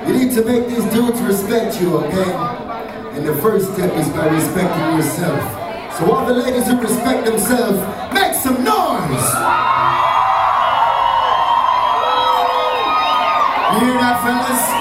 You need to make these dudes respect you, okay? And the first step is by respecting yourself. So all the ladies who respect themselves, make some noise! You hear that, fellas?